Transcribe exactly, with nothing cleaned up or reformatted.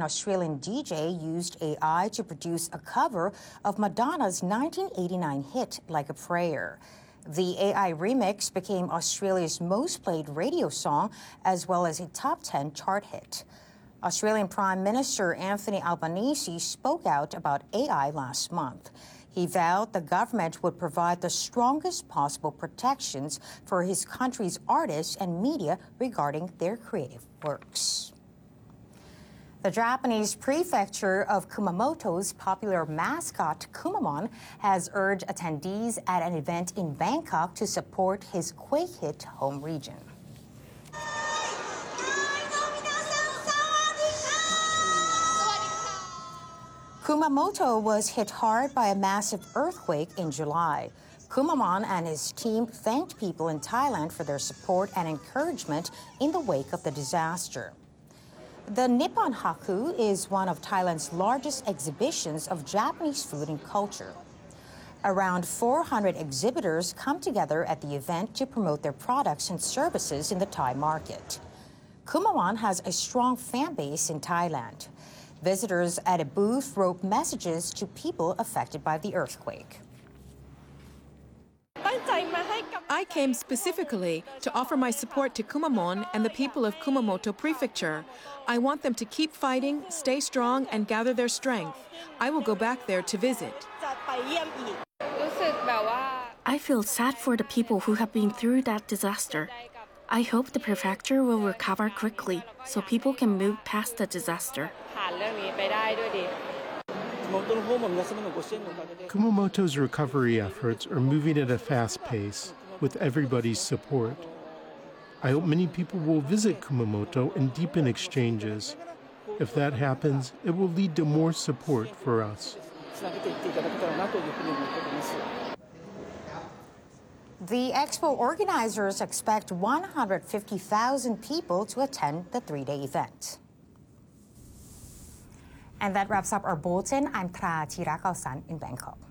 an Australian D J used A I to produce a cover of Madonna's nineteen eighty-nine hit, Like a Prayer. The A I remix became Australia's most played radio song, as well as a top ten chart hit. Australian Prime Minister Anthony Albanese spoke out about A I last month. He vowed the government would provide the strongest possible protections for his country's artists and media regarding their creative works. The Japanese prefecture of Kumamoto's popular mascot, Kumamon, has urged attendees at an event in Bangkok to support his quake-hit home region. Kumamoto was hit hard by a massive earthquake in July. Kumamon and his team thanked people in Thailand for their support and encouragement in the wake of the disaster. The Nippon Haku is one of Thailand's largest exhibitions of Japanese food and culture. Around four hundred exhibitors come together at the event to promote their products and services in the Thai market. Kumamon has a strong fan base in Thailand. Visitors at a booth wrote messages to people affected by the earthquake. I came specifically to offer my support to Kumamon and the people of Kumamoto Prefecture. I want them to keep fighting, stay strong, and gather their strength. I will go back there to visit. I feel sad for the people who have been through that disaster. I hope the prefecture will recover quickly so people can move past the disaster. Kumamoto's recovery efforts are moving at a fast pace with everybody's support. I hope many people will visit Kumamoto and deepen exchanges. If that happens, it will lead to more support for us. The expo organizers expect one hundred fifty thousand people to attend the three-day event. And that wraps up our bulletin. I'm Tra Chirakalsan in Bangkok.